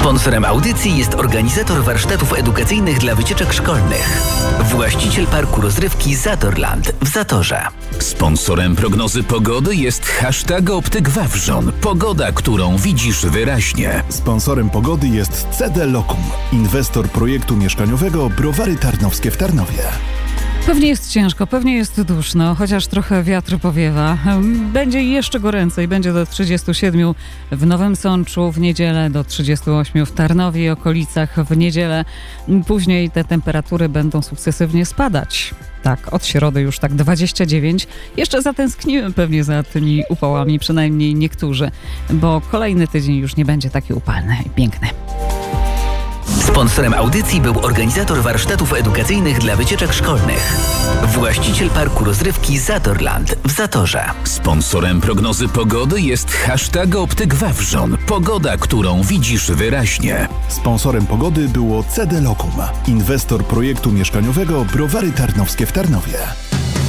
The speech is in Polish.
Sponsorem audycji jest organizator warsztatów edukacyjnych dla wycieczek szkolnych. Właściciel parku rozrywki Zatorland w Zatorze. Sponsorem prognozy pogody jest hashtag Optyk Wawrzon. Pogoda, którą widzisz wyraźnie. Sponsorem pogody jest CD Locum, inwestor projektu mieszkaniowego Browary Tarnowskie w Tarnowie. Pewnie jest ciężko, pewnie jest duszno, chociaż trochę wiatr powiewa. Będzie jeszcze goręcej, będzie do 37 w Nowym Sączu w niedzielę, do 38 w Tarnowie i okolicach w niedzielę. Później te temperatury będą sukcesywnie spadać. Tak, od środy już tak 29. Jeszcze zatęskniłem pewnie za tymi upałami, przynajmniej niektórzy, bo kolejny tydzień już nie będzie taki upalny i piękny. Sponsorem audycji był organizator warsztatów edukacyjnych dla wycieczek szkolnych. Właściciel parku rozrywki Zatorland w Zatorze. Sponsorem prognozy pogody jest hashtag Optyk Wawrzon. Pogoda, którą widzisz wyraźnie. Sponsorem pogody było CD Locum, inwestor projektu mieszkaniowego Browary Tarnowskie w Tarnowie.